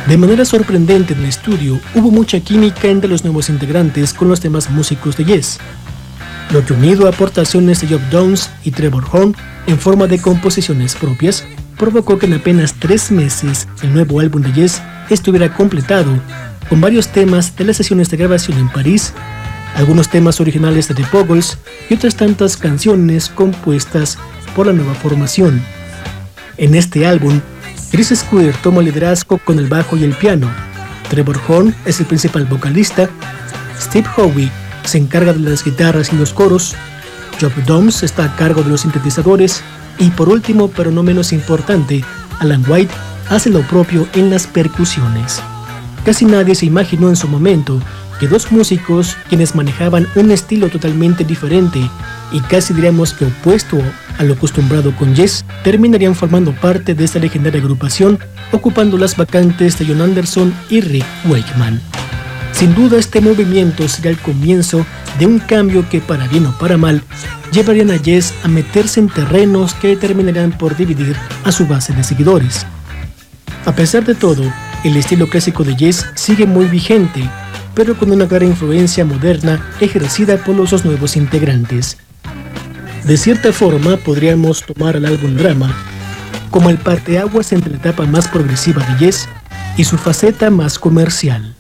De manera sorprendente en el estudio, hubo mucha química entre los nuevos integrantes con los demás músicos de Yes, lo que unido a aportaciones de Geoff Downes y Trevor Horn en forma de composiciones propias, provocó que en apenas 3 meses el nuevo álbum de Yes estuviera completado, con varios temas de las sesiones de grabación en París, algunos temas originales de The Pogues y otras tantas canciones compuestas por la nueva formación. En este álbum, Chris Squire toma liderazgo con el bajo y el piano, Trevor Horn es el principal vocalista, Steve Howe se encarga de las guitarras y los coros, Geoff Downes está a cargo de los sintetizadores y por último, pero no menos importante, Alan White hace lo propio en las percusiones. Casi nadie se imaginó en su momento que dos músicos quienes manejaban un estilo totalmente diferente y casi diríamos que opuesto a lo acostumbrado con Yes, terminarían formando parte de esta legendaria agrupación, ocupando las vacantes de Jon Anderson y Rick Wakeman. Sin duda este movimiento será el comienzo de un cambio que, para bien o para mal, llevarían a Yes a meterse en terrenos que terminarían por dividir a su base de seguidores. A pesar de todo, el estilo clásico de Yes sigue muy vigente, pero con una clara influencia moderna ejercida por los dos nuevos integrantes. De cierta forma, podríamos tomar al álbum Drama como el parteaguas entre la etapa más progresiva de Yes y su faceta más comercial.